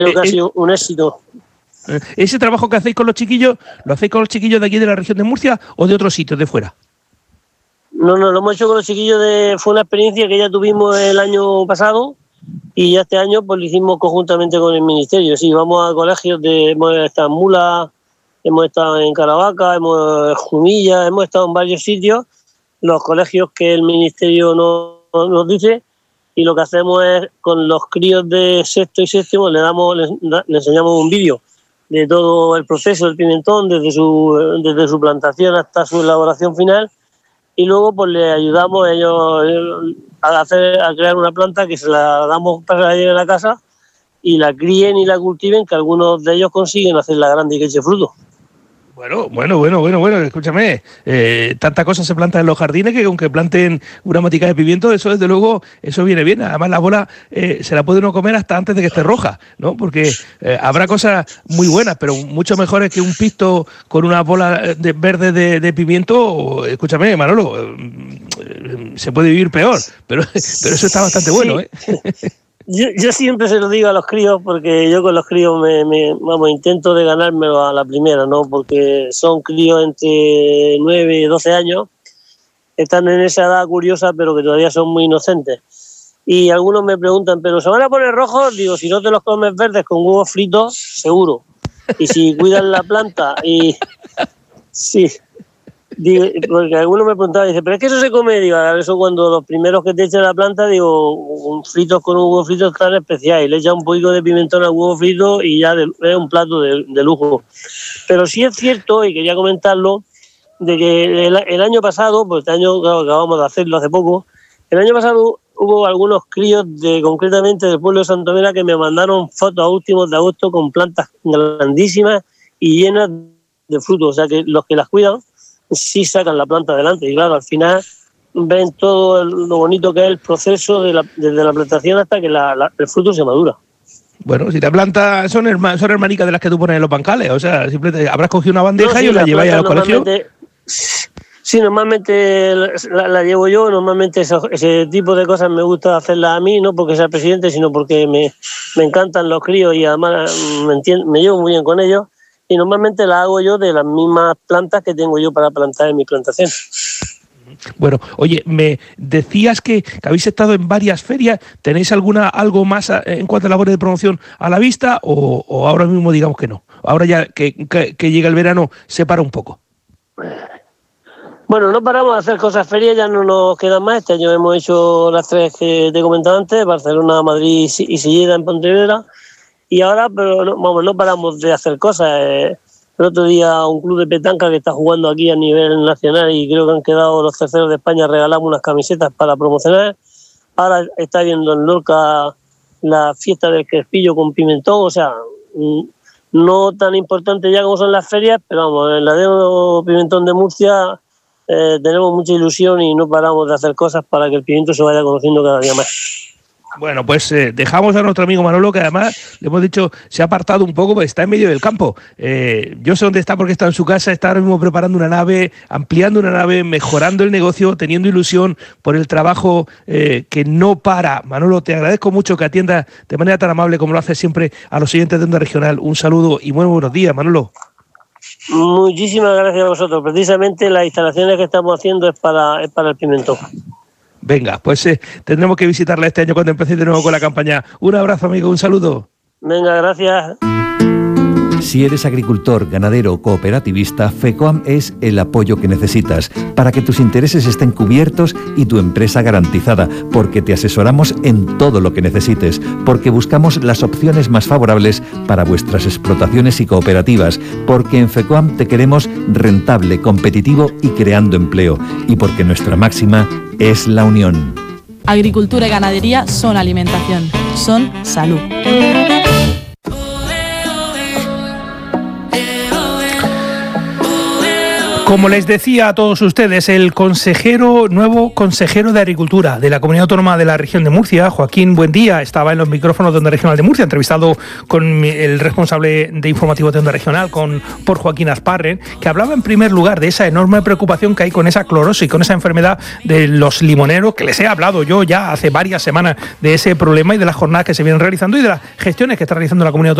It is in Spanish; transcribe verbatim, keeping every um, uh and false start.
creo que eh, ha sido un éxito. ¿Ese trabajo que hacéis con los chiquillos, lo hacéis con los chiquillos de aquí de la región de Murcia o de otros sitios de fuera? No, no, lo hemos hecho con los chiquillos de... Fue una experiencia que ya tuvimos el año pasado y ya este año pues lo hicimos conjuntamente con el Ministerio. Sí, vamos a colegios de... Hemos estado en Mula, hemos estado en Caravaca, hemos en Jumilla, hemos estado en varios sitios, los colegios que el Ministerio nos, nos dice, y lo que hacemos es con los críos de sexto y séptimo le damos, les, les enseñamos un vídeo de todo el proceso del pimentón, desde su, desde su plantación hasta su elaboración final, y luego pues le ayudamos a ellos a, hacer, a crear una planta que se la damos para que la lleven a la casa y la críen y la cultiven, que algunos de ellos consiguen hacerla grande y que eche fruto. Bueno, bueno, bueno, bueno, bueno, escúchame, eh, tanta cosa se planta en los jardines que aunque planten una matica de pimiento, eso desde luego, eso viene bien. Además la bola eh, se la puede uno comer hasta antes de que esté roja, ¿no? Porque eh, habrá cosas muy buenas, pero mucho mejores que un pisto con una bola de, verde de, de pimiento. Escúchame, Manolo, eh, se puede vivir peor, pero, pero eso está bastante bueno, ¿eh? Yo, yo siempre se lo digo a los críos, porque yo con los críos me, me vamos intento de ganármelo a la primera, ¿no? Porque son críos entre nueve y doce años, están en esa edad curiosa, pero que todavía son muy inocentes. Y algunos me preguntan, ¿pero se van a poner rojos? Digo, si no te los comes verdes con huevos fritos, seguro. Y si cuidas la planta y... Sí... Digo, porque algunos me preguntaban, dice, ¿pero es que eso se come? Digo, a eso cuando los primeros que te echan la planta, digo, fritos con un huevo frito es tan especial, y le echan un poquito de pimentón al huevo frito y ya de, es un plato de, de lujo. Pero sí es cierto, y quería comentarlo, de que el, el año pasado, pues este año claro, acabamos de hacerlo hace poco, el año pasado hubo algunos críos, de concretamente del pueblo de Santomera, que me mandaron fotos a últimos de agosto con plantas grandísimas y llenas de frutos, o sea que los que las cuidan sí sacan la planta adelante y claro, al final ven todo lo bonito que es el proceso de la, desde la plantación hasta que la, la, el fruto se madura. Bueno, si la planta son, herma, son hermanicas de las que tú pones en los bancales, o sea, simplemente habrás cogido una bandeja no, sí, y os la, la lleváis a los colegios. Sí, normalmente la, la llevo yo, normalmente eso, ese tipo de cosas me gusta hacerlas a mí, no porque sea presidente, sino porque me, me encantan los críos y además me, entiendo, me llevo muy bien con ellos. Y normalmente la hago yo de las mismas plantas que tengo yo para plantar en mi plantación. Bueno, oye, me decías que, que habéis estado en varias ferias. ¿Tenéis alguna algo más en cuanto a labores de promoción a la vista o, o ahora mismo digamos que no? Ahora ya que, que, que llega el verano se para un poco. Bueno, no paramos de hacer cosas ferias, ya no nos quedan más. Este año hemos hecho las tres que te he comentado antes, Barcelona, Madrid y Silleda en Pontevedra. Y ahora, pero no, vamos, no paramos de hacer cosas. Eh, el otro día un club de petanca que está jugando aquí a nivel nacional y creo que han quedado los terceros de España, regalamos unas camisetas para promocionar. Ahora está viendo en Lorca la fiesta del Crespillo con pimentón, o sea, no tan importante ya como son las ferias, pero vamos, en la de Pimentón de Murcia eh, tenemos mucha ilusión y no paramos de hacer cosas para que el pimiento se vaya conociendo cada día más. Bueno, pues eh, dejamos a nuestro amigo Manolo, que además le hemos dicho, se ha apartado un poco, pues está en medio del campo. Eh, yo sé dónde está porque está en su casa, está ahora mismo preparando una nave, ampliando una nave, mejorando el negocio, teniendo ilusión por el trabajo eh, que no para. Manolo, te agradezco mucho que atiendas de manera tan amable como lo haces siempre a los oyentes de Onda Regional. Un saludo y muy buenos días, Manolo. Muchísimas gracias a vosotros. Precisamente las instalaciones que estamos haciendo es para, es para el pimentón. Venga, pues eh, tendremos que visitarla este año cuando empecéis de nuevo con la campaña. Un abrazo, amigo, un saludo. Venga, gracias. Si eres agricultor, ganadero o cooperativista, FECOAM es el apoyo que necesitas para que tus intereses estén cubiertos y tu empresa garantizada, porque te asesoramos en todo lo que necesites, porque buscamos las opciones más favorables para vuestras explotaciones y cooperativas, porque en FECOAM te queremos rentable, competitivo y creando empleo, y porque nuestra máxima es la unión. Agricultura y ganadería son alimentación, son salud. Como les decía a todos ustedes, el consejero, nuevo consejero de Agricultura de la Comunidad Autónoma de la Región de Murcia, Joaquín Buendía, estaba en los micrófonos de Onda Regional de Murcia, entrevistado con el responsable de informativos de Onda Regional, con, por Joaquín Asparren, que hablaba en primer lugar de esa enorme preocupación que hay con esa clorosis, con esa enfermedad de los limoneros, que les he hablado yo ya hace varias semanas de ese problema y de las jornadas que se vienen realizando y de las gestiones que está realizando la Comunidad Autónoma